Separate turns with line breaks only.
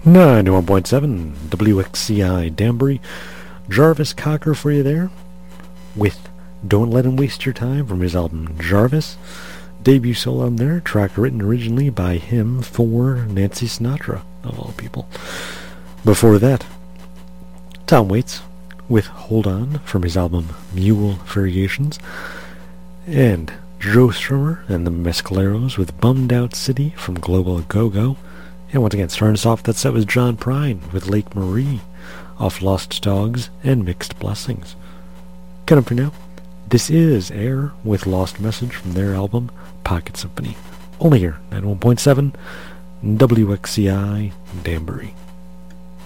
91.7 WXCI Danbury. Jarvis Cocker for you there with Don't Let Him Waste Your Time from his album Jarvis. Debut solo album there, track written originally by him for Nancy Sinatra, of all people. Before that, Tom Waits with Hold On from his album Mule Variations. And Joe Strummer and the Mescaleros with Bummed Out City from Global Go-Go. And once again, starting us off that set was John Prine with Lake Marie off Lost Dogs and Mixed Blessings. Coming up for now, this is Air with Lost Message from their album Pocket Symphony. Only here, 91.7 WXCI Danbury.